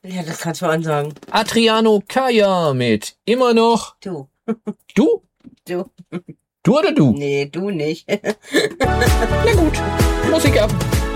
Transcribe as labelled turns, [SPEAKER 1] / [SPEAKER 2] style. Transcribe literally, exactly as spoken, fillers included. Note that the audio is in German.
[SPEAKER 1] Ja, das kannst du ansagen.
[SPEAKER 2] Adriano Kaya mit immer noch...
[SPEAKER 1] Du.
[SPEAKER 2] Du?
[SPEAKER 1] Du.
[SPEAKER 2] Du oder du?
[SPEAKER 1] Nee, du nicht.
[SPEAKER 2] Na gut, Musik ab.